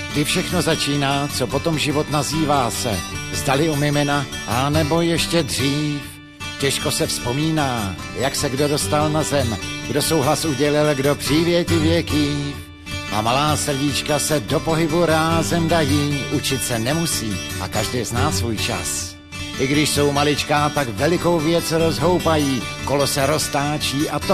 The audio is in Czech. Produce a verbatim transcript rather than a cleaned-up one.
Kdy všechno začíná, co potom život nazývá se, zdali u mimina, a nebo ještě dřív. Těžko se vzpomíná, jak se kdo dostal na zem, kdo souhlas udělil, kdo přívětivě kýv. A malá srdíčka se do pohybu rázem dají, učit se nemusí a každý zná svůj čas. I když jsou maličká, tak velikou věc rozhoupají, kolo se roztáčí a to